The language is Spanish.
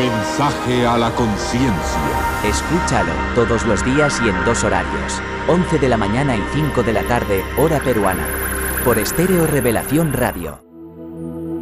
mensaje a la conciencia. Escúchalo todos los días y en 2 horarios. 11 de la mañana y 5 de la tarde, hora peruana. Por Estéreo Revelación Radio.